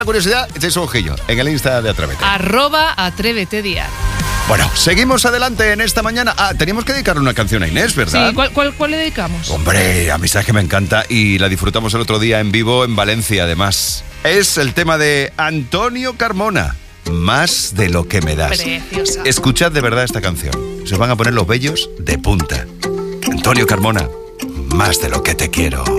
Curiosidad, echéis un ojillo en el Insta de Atrévete. @atrévetediar. Bueno, seguimos adelante en esta mañana. Teníamos que dedicarle una canción a Inés, ¿verdad? Sí, ¿cuál le dedicamos? Hombre, a mí sabes que me encanta y la disfrutamos el otro día en vivo en Valencia, además. Es el tema de Antonio Carmona, Más de lo que me das. Preciosa. Escuchad de verdad esta canción. Se os van a poner los vellos de punta. Antonio Carmona, Más de lo que te quiero.